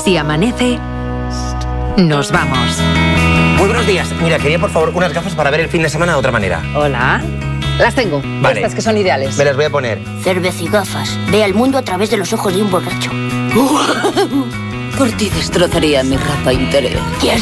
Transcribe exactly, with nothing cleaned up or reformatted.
Si amanece, nos vamos. Muy buenos días. Mira, quería por favor unas gafas para ver el fin de semana de otra manera. Hola. Las tengo. Vale. Estas que son ideales. Me las voy a poner. Cervecigafas. Ve al mundo a través de los ojos de un borracho. Por ti destrozaría mi ropa interior. ¿Qué has